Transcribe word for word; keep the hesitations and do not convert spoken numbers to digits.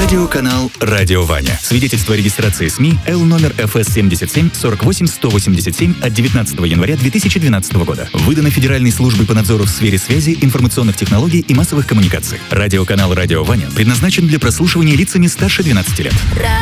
Радиоканал «Радио Ваня». Свидетельство о регистрации СМИ Л номер эф эс семьдесят семь сорок восемь сто восемьдесят семь от девятнадцатого января две тысячи двенадцатого года. Выдано Федеральной службой по надзору в сфере связи, информационных технологий и массовых коммуникаций. Радиоканал «Радио Ваня» предназначен для прослушивания лицами старше двенадцати лет.